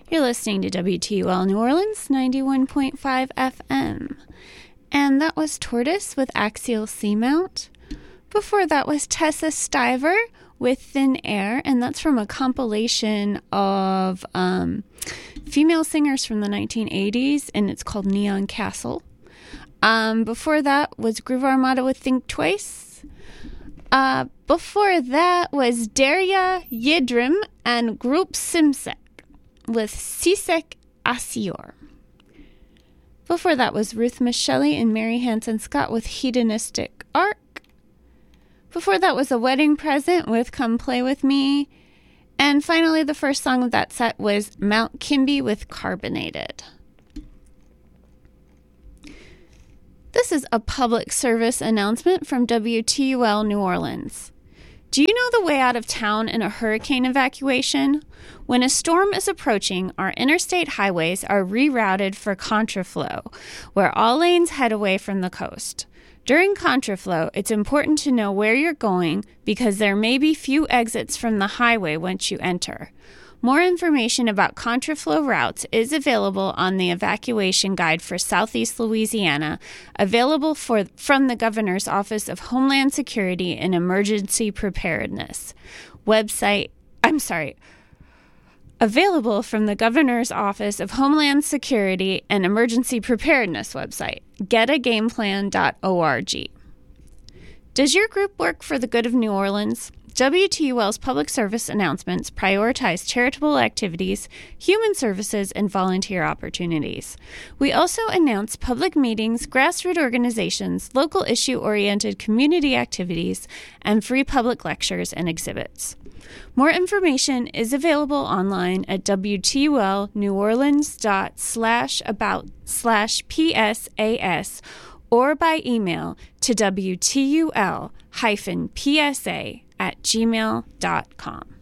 You're listening to WTUL New Orleans, 91.5 FM. And that was Tortoise with Axial Seamount. Before that was Tessa Stiver with Thin Air, and that's from a compilation of female singers from the 1980s, and it's called Neon Castle. Before that was Groove Armada with Think Twice. Before that was Daria Yildirim and Group Simsek with Sisek Asior. Before that was Ruth Michelle and Mary Hanson Scott with Hedonistic Arc. Before that was A Wedding Present with Come Play With Me. And finally, the first song of that set was Mount Kimby with Carbonated. This is a public service announcement from WTUL New Orleans. Do you know the way out of town in a hurricane evacuation? When a storm is approaching, our interstate highways are rerouted for contraflow, where all lanes head away from the coast. During contraflow, it's important to know where you're going because there may be few exits from the highway once you enter. More information about contraflow routes is available on the evacuation guide for Southeast Louisiana, available from the Governor's Office of Homeland Security and Emergency Preparedness. Available from the Governor's Office of Homeland Security and Emergency Preparedness website, getagameplan.org. Does your group work for the good of New Orleans? WTUL's public service announcements prioritize charitable activities, human services, and volunteer opportunities. We also announce public meetings, grassroots organizations, local issue-oriented community activities, and free public lectures and exhibits. More information is available online at wtulneworleans.about/PSAS or by email to WTUL-PSA@gmail.com.